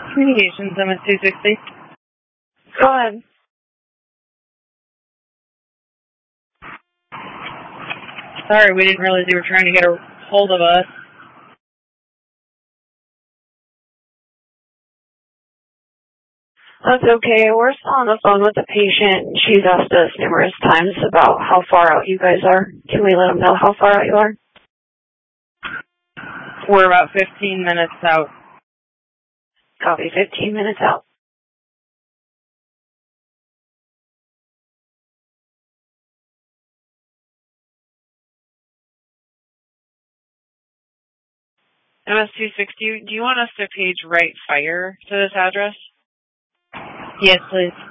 Communications, MS-260. Go ahead. Sorry, we didn't realize you were trying to get a hold of us. That's okay. We're still on the phone with the patient. She's asked us numerous times about how far out you guys are. Can we let them know how far out you are? We're about 15 minutes out. Copy, 15 minutes out. MS-260, do you want us to page right fire to this address? Yes, please.